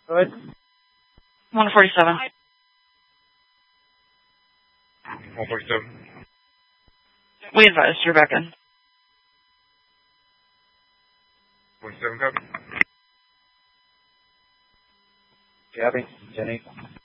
Go ahead. 147. 147. We advised you're back in. 47 copy. Gabby, Jenny.